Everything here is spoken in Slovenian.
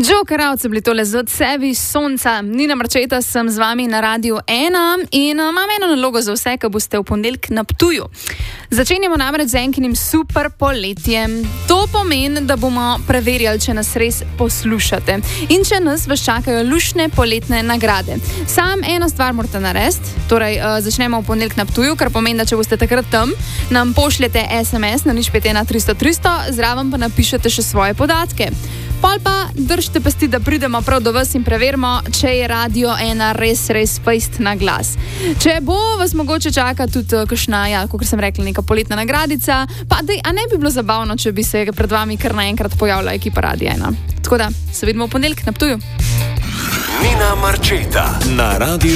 Jokeravci bili tole z odsevi sonca. Nina Marčeta sem z vami na Radiu 1 in imam eno nalogo za vse, ki boste v ponedeljek na Ptuju. Začenjamo namreč z enkinim super poletjem. To pomeni, da bomo preverjali, če nas res poslušate in če nas vas čakajo luštne poletne nagrade. Sam eno stvar morate narediti, torej začnemo v ponedeljek na Ptuju, kar pomeni, da če boste takrat tam, nam pošljete SMS na 051 300 300, zraven pa napišete še svoje podatke. Pol pa držite pesti, da pridemo prav do vas in preverimo, če je Radio 1 res fejst na glas. Če bo vas mogoče čaka tudi kakšna, kot sem rekla, neka poletna nagradica, pa a ne bi bilo zabavno, če bi se pred vami kar naenkrat pojavila ekipa Radio 1. Tako da, se vidimo v ponedeljek na Ptuju. Nina Marčeta na Radio